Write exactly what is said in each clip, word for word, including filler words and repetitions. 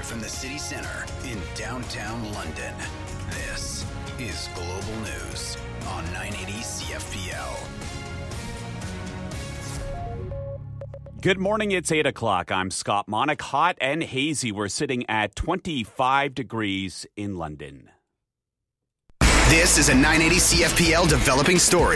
Live from the city centre in downtown London, this is Global News on nine eighty C F P L. Good morning, it's eight o'clock. I'm Scott Monick. Hot and hazy. We're sitting at twenty-five degrees in London. This is a nine eighty C F P L developing story.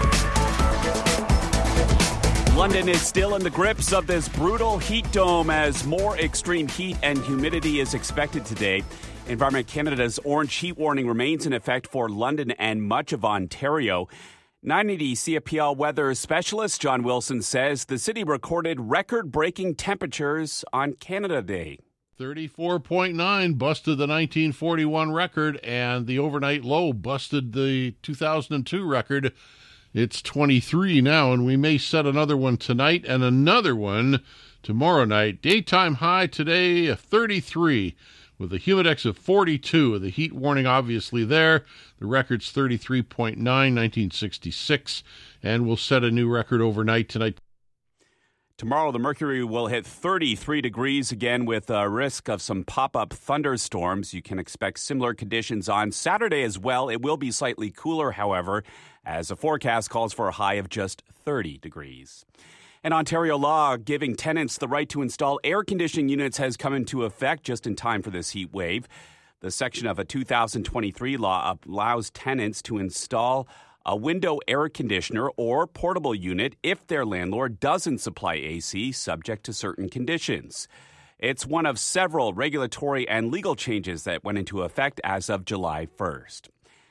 London is still in the grips of this brutal heat dome as more extreme heat and humidity is expected today. Environment Canada's orange heat warning remains in effect for London and much of Ontario. nine eighty C F P L weather specialist John Wilson says the city recorded record-breaking temperatures on Canada Day. thirty-four point nine busted the nineteen forty-one record, and the overnight low busted the two thousand two record. It's twenty-three now, and we may set another one tonight and another one tomorrow night. Daytime high today, thirty-three, with a humidex of forty-two. The heat warning obviously there. The record's thirty-three point nine, nineteen sixty-six, and we'll set a new record overnight tonight. Tomorrow, the mercury will hit thirty-three degrees again with a risk of some pop-up thunderstorms. You can expect similar conditions on Saturday as well. It will be slightly cooler, however, as a forecast calls for a high of just thirty degrees. An Ontario law giving tenants the right to install air conditioning units has come into effect just in time for this heat wave. The section of a two thousand twenty-three law allows tenants to install a window air conditioner or portable unit if their landlord doesn't supply A C, subject to certain conditions. It's one of several regulatory and legal changes that went into effect as of July first.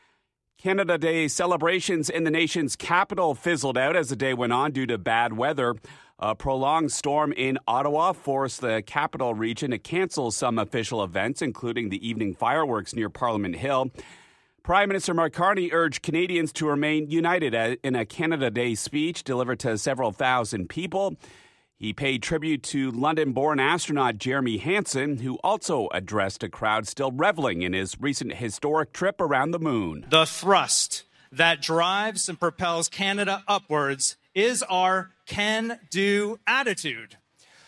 Canada Day celebrations in the nation's capital fizzled out as the day went on due to bad weather. A prolonged storm in Ottawa forced the capital region to cancel some official events, including the evening fireworks near Parliament Hill. Prime Minister Mark Carney urged Canadians to remain united in a Canada Day speech delivered to several thousand people. He paid tribute to London-born astronaut Jeremy Hansen, who also addressed a crowd still reveling in his recent historic trip around the moon. The thrust that drives and propels Canada upwards is our can-do attitude.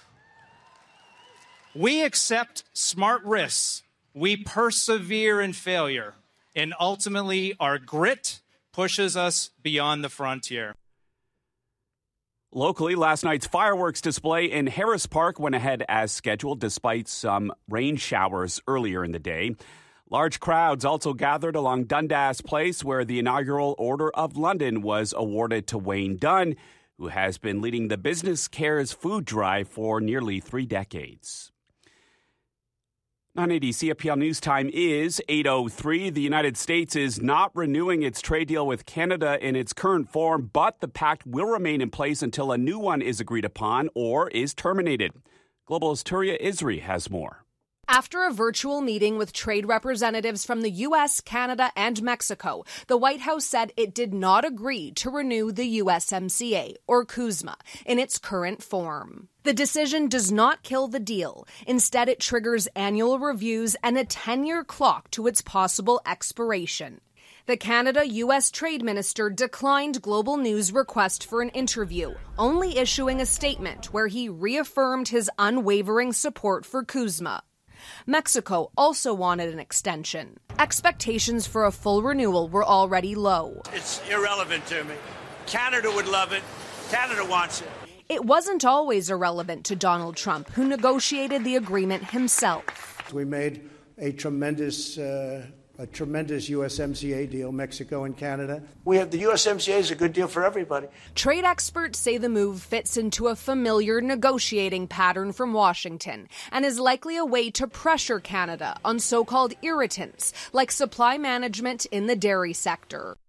We accept smart risks. We persevere in failure. And ultimately, our grit pushes us beyond the frontier. Locally, last night's fireworks display in Harris Park went ahead as scheduled despite some rain showers earlier in the day. Large crowds also gathered along Dundas Place, where the inaugural Order of London was awarded to Wayne Dunn, who has been leading the Business Cares food drive for nearly three decades. nine eighty C F P L News Time is eight oh three. The United States is not renewing its trade deal with Canada in its current form, but the pact will remain in place until a new one is agreed upon or is terminated. Global's Turia Isri has more. After a virtual meeting with trade representatives from the U S, Canada, and Mexico, the White House said it did not agree to renew the U S M C A, or CUSMA, in its current form. The decision does not kill the deal. Instead, it triggers annual reviews and a ten-year clock to its possible expiration. The Canada-U S Trade Minister declined Global News' request for an interview, only issuing a statement where he reaffirmed his unwavering support for CUSMA. Mexico also wanted an extension. Expectations for a full renewal were already low. It's irrelevant to me. Canada would love it. Canada wants it. It wasn't always irrelevant to Donald Trump, who negotiated the agreement himself. We made a tremendous, uh, a tremendous U S M C A deal, Mexico and Canada. We have the U S M C A is a good deal for everybody. Trade experts say the move fits into a familiar negotiating pattern from Washington and is likely a way to pressure Canada on so-called irritants like supply management in the dairy sector.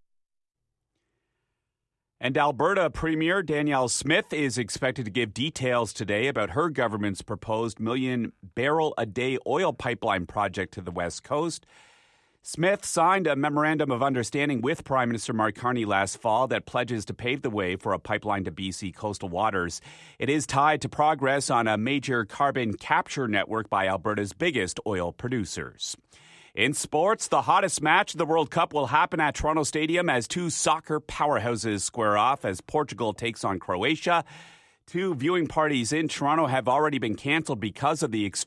And Alberta Premier Danielle Smith is expected to give details today about her government's proposed million barrel a day oil pipeline project to the West Coast. Smith signed a memorandum of understanding with Prime Minister Mark Carney last fall that pledges to pave the way for a pipeline to B C coastal waters. It is tied to progress on a major carbon capture network by Alberta's biggest oil producers. In sports, the hottest match of the World Cup will happen at Toronto Stadium as two soccer powerhouses square off as Portugal takes on Croatia. Two viewing parties in Toronto have already been canceled because of the extreme